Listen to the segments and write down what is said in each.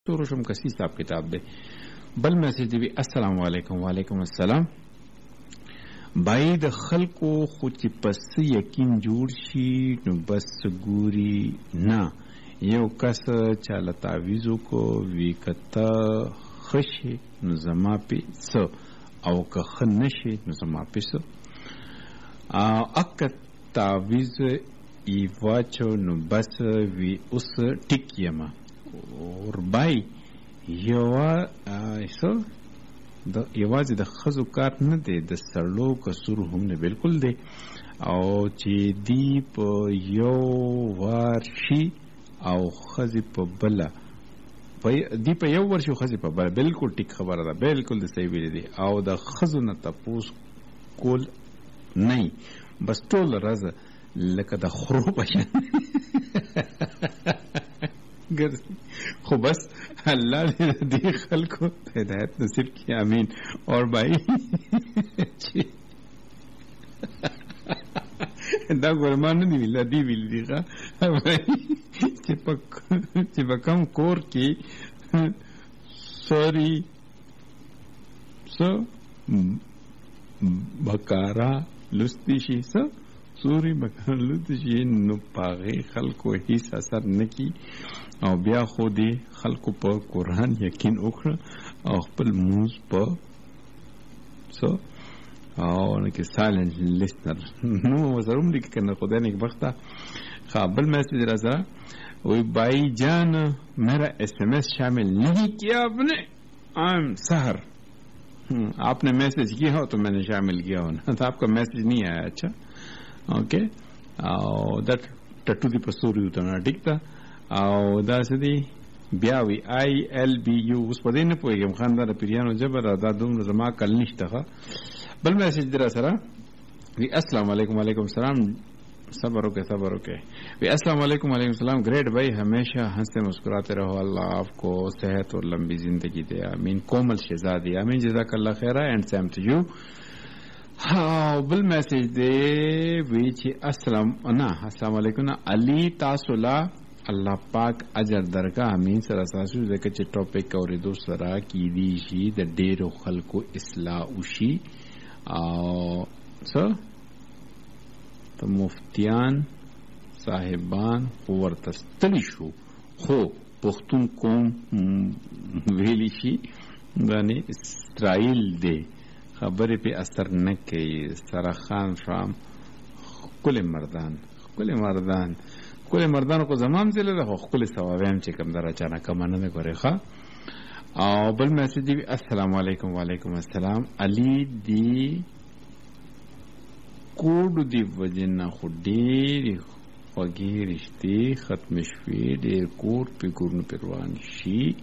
روشم کسی حساب کتاب دی بل میسج دی السلام علیکم وعلیکم السلام بای د خلکو خو چې پس یقین جوړ شي نو بس ګوري نه یو کس چاله تعویذو کو وی کته خشي نو زما په څه او که خ نشي نو زما په څه اک تعویذ ای واچو نو بس وی اوس ټیکیما اور بای یوا ایسو د یوازې د خزو کار نه دی د سړلو کسور هم نه بالکل دی او چې دی په یو وار شي او خزي په بله دی په یو ورشي خزي په بله بالکل ټیک خبره ده بالکل د صحیح ویل دي او د خزو نه تپوس کول نه بس ټول راز لکه د خرو پشن خو بس اللہ دې خلکو ہدایت نصیب کی آمین اور بھائی دا ګورمان نه ویل دی ویل دی چې په کم کور کې سوري سو بکارا لستی شي سوري بکارا لستی شي نو پاغه خلکو هیڅ اثر نکی او بیا خو دې خلکو په قرآن یقین وکړه او خپل موز په سو او نکه سایلنٹ لسنر نو وزروم لیکه کنه خدا نیک بخته قابل میسج رضا وی بھائی جان میرا SMS شامل نہیں کیا آپ نے سحر آپ نے میسج کیا ہو تو میں نے شامل کیا ہونا تو آپ کا میسج نہیں آیا اچھا اوکے او دا ټټو دی په سوري وتنا ټیک تا او دا سدي بیا وی ILBU اوس په دې نه پوهیږم خاندان پیریانو جبر دا دومره زما کل نشته بل میسج در سره وی السلام علیکم وعلیکم السلام صبر اوکے وی السلام علیکم وعلیکم السلام گریٹ بھائی ہمیشہ ہنستے مسکراتے رہو اللہ آپ کو صحت اور لمبی زندگی دے آمین کومل شہزادی آمین جزاک اللہ خیر اینڈ سیم ٹو یو ہاں بل میسج دے وی چې السلام علیکم علی تاسو لا الله پاک اجر درکا امین سره تاسو ځکه چې ټاپک اوریدو سره کی دی شي د ډیرو خلکو اصلاح وشي او څه ته مفتیان صاحبان ورته ستړي شو خو پښتون قوم ویلی شي باندې اسرائیل دی خبرې په اثر نه کوي سرخان شام کل مردان کو زمام زله ده خو کل ثوابم چې کوم در اچانک منه نه کوي ښا او بل میسج دی السلام علیکم وعلیکم السلام علی دی کوډ دی وجنه خو ډېر خوږې رښتې ختم شوې ډېر کور په کورن پروان شي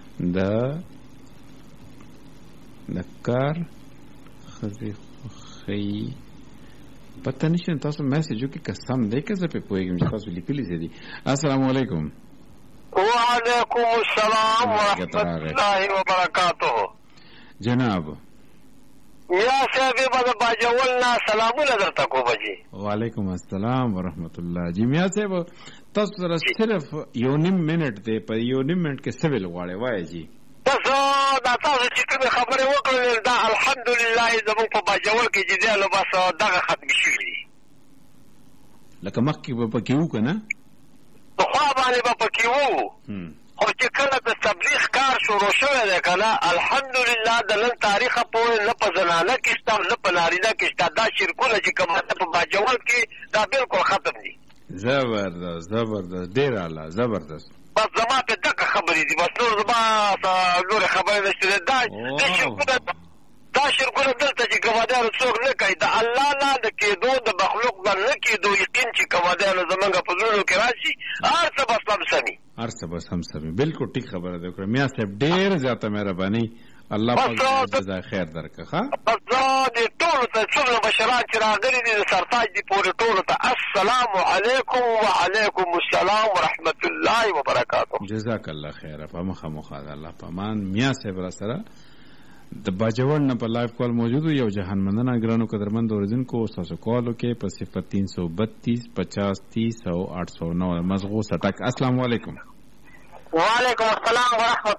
د کار خزي خي پتہ نشته تاسو میسج وکړئ قسم دې که زه په پوهېږم چې تاسو لیکلي څه دي السلام علیکم وعلیکم السلام ورحمۃ اللہ وبرکاتہ جناب یا صاحب به باجولنا سلامونه درته کوم جی وعلیکم السلام ورحمۃ اللہ جی میا صاحب تاسو سره صرف یو نیم منټ دی په یو نیم منټ کې څه ویل غواړئ وایي جی تاسو چې کومه خبره وکړل دا الحمدلله زموږ په باجول کې چې دی نو بس دغه ختم شوي لکه مخکې به پکې وو که نه پخوا باندې به پکې وو خو چې کله د تبلیغ کار شروع شوی دی که نه الحمدلله د نن تاریخه پورې نه په زنانه کې شته نه په نارینه کې شته دا شرکونه چې کوم په باجول کې دا بالکل ختم دي زبردست ډېر اعلی زبردست بس زما په دغه خبرې دي بس نور زما نورې خبرې نشته دا شرکونه دلته چې ګوادیانو څوک نه کوي د الله نه د کېدو د مخلوق نه نه کېدو یقین چې ګوادیانو زمونږ په زړونو کې راشي هر څه بس هم سمي بالکل ټیک خبره ده وکړه میا صاحب ډېر زیاته مهرباني الله پاک جزا خیر درکړه ښه بس زه دې ټولو ته څومره مشران چې راغلي دي د سرتاج دي پورې ټولو ته السلام علیکم وعلیکم السلام ورحمت الله وبرکاتہ جزاک الله خیر په مخه الله پامان میا صاحب را سره د باجوړ نه په لایو کال موجود یو جهان مندنه ګرانو قدرمند اوریدونکو تاسو کالو کې په 0332 50 30 809 مزغو سټک السلام علیکم وعلیکم السلام ورحمت